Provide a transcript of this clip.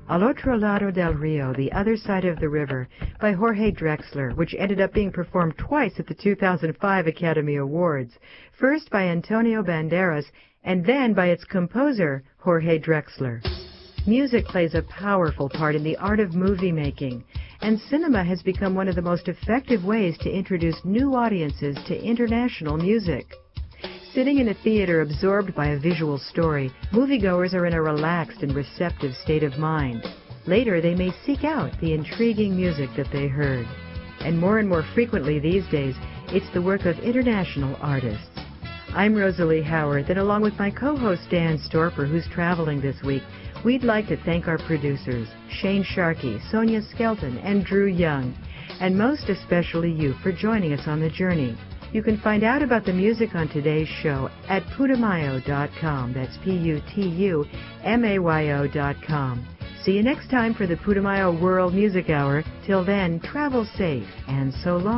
Al Otro Lado del Rio, The Other Side of the River, by Jorge Drexler, which ended up being performed twice at the 2005 Academy Awards, first by Antonio Banderas and then by its composer, Jorge Drexler. Music plays a powerful part in the art of movie making, and cinema has become one of the most effective ways to introduce new audiences to international music. Sitting in a theater absorbed by a visual story, moviegoers are in a relaxed and receptive state of mind. Later, they may seek out the intriguing music that they heard. And more frequently these days, it's the work of international artists. I'm Rosalie Howard, and along with my co-host Dan Storper, who's traveling this week, we'd like to thank our producers, Shane Sharkey, Sonia Skelton, and Drew Young, and most especially you for joining us on the journey. You can find out about the music on today's show at Putumayo.com. That's Putumayo.com. See you next time for the Putumayo World Music Hour. Till then, travel safe and so long.